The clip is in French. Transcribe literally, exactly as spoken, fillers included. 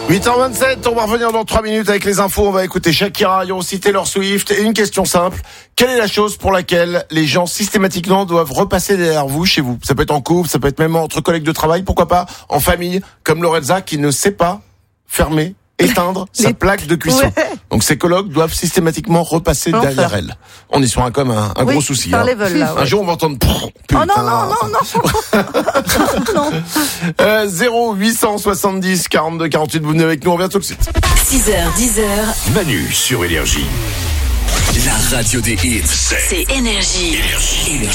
huit heures vingt-sept, on va revenir dans trois minutes avec les infos. On va écouter Shakira, il y a aussi Taylor Swift. Et une question simple, quelle est la chose pour laquelle les gens systématiquement doivent repasser derrière vous, chez vous? Ça peut être en couple, ça peut être même entre collègues de travail, pourquoi pas en famille, comme Lorenza qui ne sait pas fermer, éteindre sa plaque de cuisson. Ouais. Donc ses collègues doivent systématiquement repasser enfin. derrière elle. On est sur un comme un, un oui, gros souci. Hein. Level, là, ouais. Un jour on va entendre. Putain. Oh non non non non. non. euh, zéro huit cent soixante-dix quarante-deux quarante-huit. Vous venez avec nous, on revient tout de suite. six heures dix heures. Manu sur Énergie. La radio des hits. C'est Énergie. Énergie. Énergie.